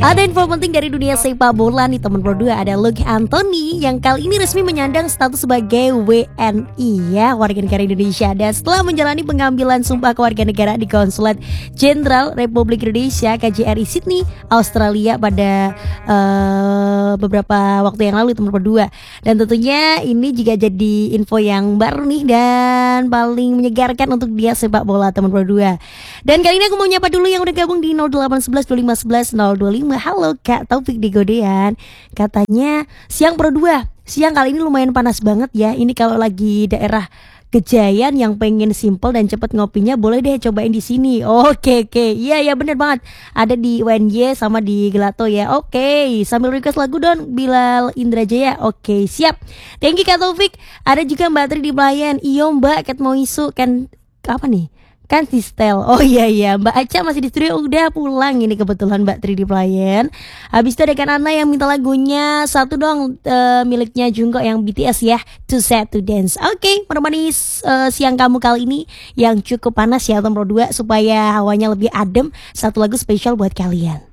Ada info penting dari dunia sepak bola nih teman Pro 2. Ada Luke Anthony yang kali ini resmi menyandang status sebagai WNI ya, warga negara Indonesia. Dan setelah menjalani pengambilan sumpah kewarganegaraan di Konsulat Jenderal Republik Indonesia KJRI Sydney, Australia pada beberapa waktu yang lalu teman Pro 2. Dan tentunya ini juga jadi info yang baru nih dan paling menyegarkan untuk dia sepak bola teman Pro 2. Dan kali ini aku mau nyapa dulu yang udah gabung di 0811 2511 025. Halo Kak Taufik di Godean. Katanya siang Pro 2. Siang kali ini lumayan panas banget ya. Ini kalau lagi daerah Kejayan yang pengen simple dan cepet ngopinya boleh deh cobain di sini. Oke. Iya bener banget. Ada di UNY sama di Gelato ya. Oke. Sambil request lagu dong Bilal Indrajaya. Oke, siap. Thank you Kak Taufik. Ada juga Mbak Tri di Pelayan. Iyo Mbak, Kat mau isu kan apa nih? Kan Sistel. Oh iya Mbak Aca masih di studio, udah pulang ini kebetulan Mbak Tri di Pelayan. Habis itu ada Kan Ana yang minta lagunya satu dong, miliknya Jungkook yang BTS ya, Too Sad to Dance. Oke, menemani siang kamu kali ini yang cukup panas ya Tom Pro 2 supaya hawanya lebih adem. Satu lagu spesial buat kalian.